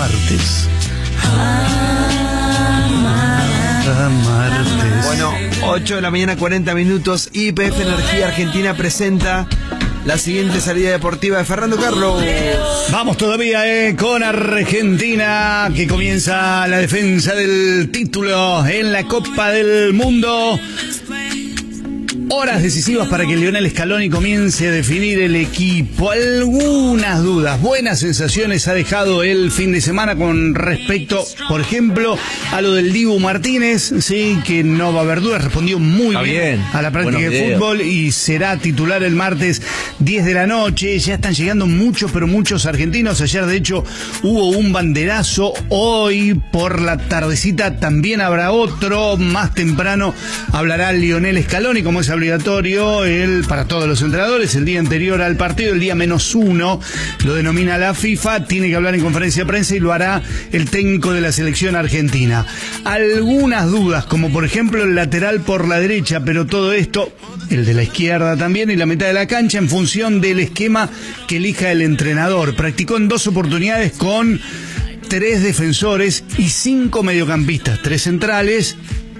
martes. Bueno, 8 de la mañana, 40 minutos. YPF Energía Argentina presenta la siguiente salida deportiva de Fernando Carlos. Vamos todavía con Argentina, que comienza la defensa del título en la Copa del Mundo. Horas decisivas para que Lionel Scaloni comience a definir el equipo. Algunas dudas, buenas sensaciones ha dejado el fin de semana con respecto, por ejemplo, a lo del Dibu Martínez, sí, que no va a haber dudas, respondió muy bien a la práctica de fútbol y será titular el martes 10 de la noche. Ya están llegando muchos, pero muchos argentinos. Ayer, de hecho, hubo un banderazo. Hoy, por la tardecita, también habrá otro. Más temprano hablará Lionel Scaloni, como es obligatorio para todos los entrenadores, el día anterior al partido, el día -1, lo denomina la FIFA, tiene que hablar en conferencia de prensa y lo hará el técnico de la selección argentina. Algunas dudas, como por ejemplo el lateral por la derecha, pero todo esto, el de la izquierda también y la mitad de la cancha, en función del esquema que elija el entrenador. Practicó en 2 oportunidades con 3 defensores y 5 mediocampistas, 3 centrales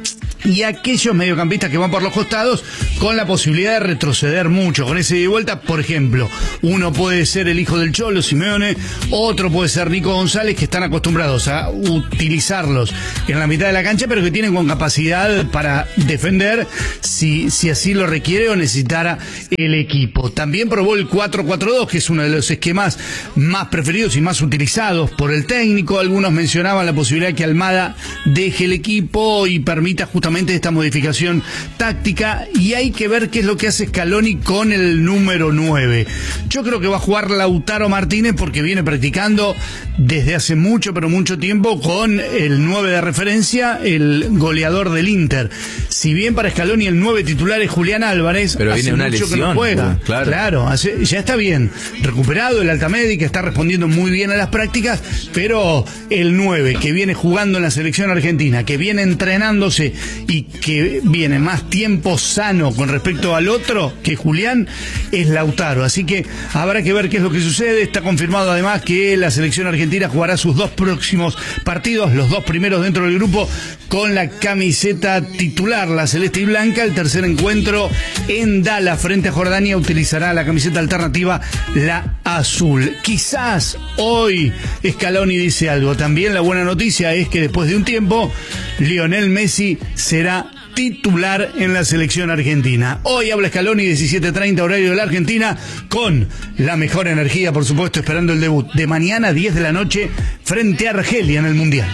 y aquellos mediocampistas que van por los costados, con la posibilidad de retroceder mucho. Con ese de vuelta, por ejemplo, uno puede ser el hijo del Cholo, Simeone, otro puede ser Nico González, que están acostumbrados a utilizarlos en la mitad de la cancha, pero que tienen con capacidad para defender si así lo requiere o necesitara el equipo. También probó el 4-4-2, que es uno de los esquemas más preferidos y más utilizados por el técnico. Algunos mencionaban la posibilidad de que Almada deje el equipo y permita justamente esta modificación táctica, y hay que ver qué es lo que hace Scaloni con el número 9. Yo creo que va a jugar Lautaro Martínez porque viene practicando desde hace mucho, pero mucho tiempo con el 9 de referencia, el goleador del Inter. Si bien para Scaloni el 9 titular es Julián Álvarez, pero hace viene una mucho lesión, que no juega. Claro, Ya está bien recuperado, el alta médica está respondiendo muy bien a las prácticas, pero el 9 que viene jugando en la selección argentina, que viene entrenándose y que viene más tiempo sano con respecto al otro que Julián, es Lautaro. Así que habrá que ver qué es lo que sucede. Está confirmado además que la selección argentina jugará sus 2 próximos partidos, los 2 primeros dentro del grupo, con la camiseta titular, la celeste y blanca. El tercer encuentro en Dallas frente a Jordania utilizará la camiseta alternativa, la azul. Quizás hoy Scaloni dice algo. También la buena noticia es que después de un tiempo Lionel Messi será titular en la selección argentina. Hoy habla Scaloni, 17:30 horario de la Argentina, con la mejor energía, por supuesto, esperando el debut de mañana 10 de la noche frente a Argelia en el Mundial.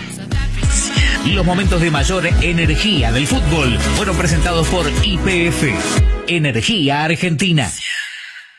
Los momentos de mayor energía del fútbol fueron presentados por YPF Energía Argentina.